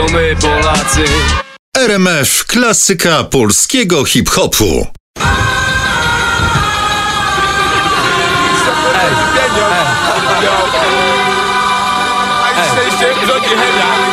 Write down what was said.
my Polacy. RMF, klasyka polskiego hip-hopu. Hey, yo. Hey. Hey.